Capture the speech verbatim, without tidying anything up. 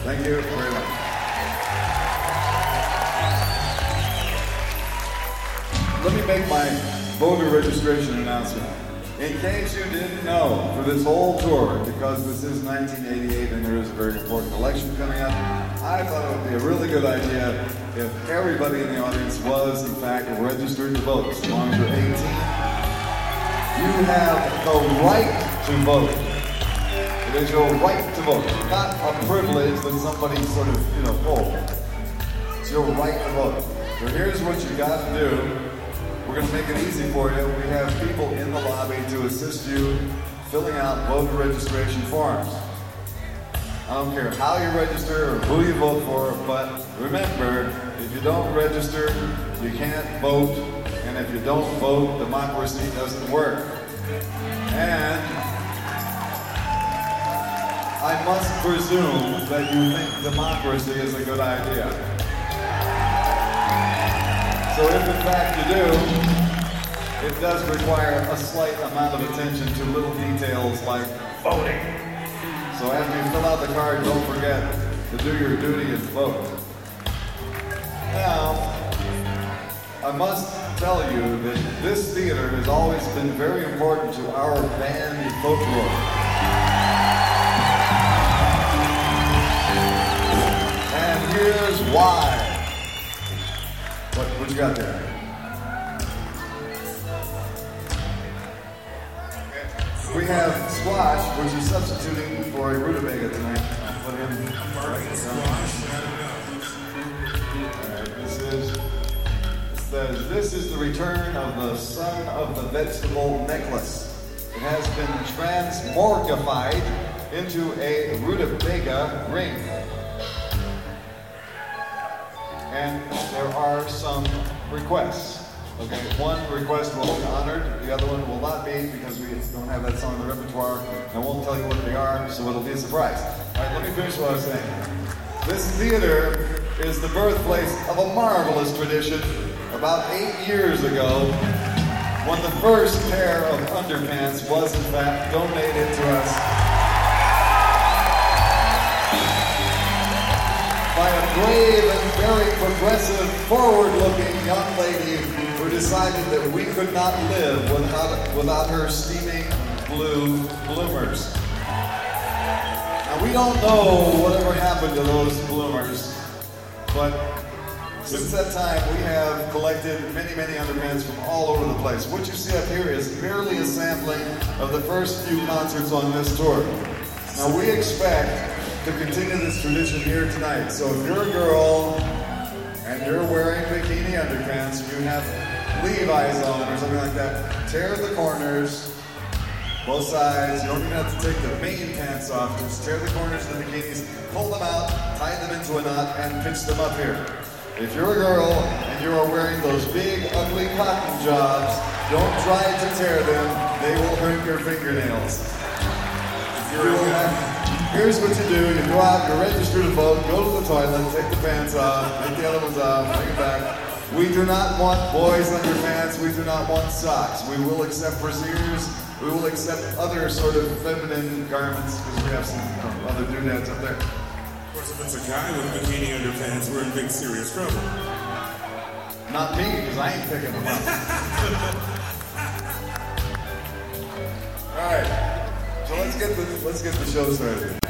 Thank you very much. Let me make my voter registration announcement. In case you didn't know, for this whole tour, because this is nineteen eighty-eight and there is a very important election coming up, I thought it would be a really good idea if everybody in the audience was, in fact, registered to vote. As long as you're eighteen, you have the right to vote. It is your right to vote, not a privilege that somebody sort of, you know, oh. It's your right to vote. So here's what you got to do. We're going to make it easy for you. We have people in the lobby to assist you filling out voter registration forms. I don't care how you register or who you vote for, but remember, if you don't register, you can't vote, and if you don't vote, democracy doesn't work. And I must presume that you think democracy is a good idea. So if in fact you do, it does require a slight amount of attention to little details like voting. So after you fill out the card, don't forget to do your duty and vote. Now, I must tell you that this theater has always been very important to our band folklore. And here's why. What, what you got there? We have squash, which is substituting for a rutabaga tonight. I'll put in Alright, this is, it says, this is the return of the son of the vegetable necklace. It has been transmorgified into a rutabaga ring. And there are some requests. Okay, one request will be honored, the other one will not be because we don't have that song in the repertoire. I won't tell you what they are, so it'll be a surprise. All right, let me finish what I was saying. This theater is the birthplace of a marvelous tradition. About eight years ago, when the first pair of underpants was in fact donated to us by a brave and very progressive, forward-looking young lady who decided that we could not live without, without her steaming blue bloomers. Now, we don't know whatever happened to those bloomers, but since that time, we have collected many, many underpants from all over the place. What you see up here is merely a sampling of the first few concerts on this tour. Now, we expect to continue this tradition here tonight. So if you're a girl and you're wearing bikini underpants, you have Levi's on or something like that, tear the corners, both sides. You don't even have to take the main pants off. Just tear the corners of the bikinis, pull them out, tie them into a knot, and pinch them up here. If you're a girl and you are wearing those big, ugly cotton jobs, don't try to tear them. They will hurt your fingernails. If you're a have, Here's what you do. You go out, you're registered to vote, go to the toilet, take the pants off, take the other ones off, bring it back. We do not want boys underpants. We do not want socks. We will accept brasiers. We will accept other sort of feminine garments because we have some other doodads up there. Of course, if it's a guy with bikini underpants, we're in big serious trouble. Not me, because I ain't picking them up. All right. So let's get the let's get the show started.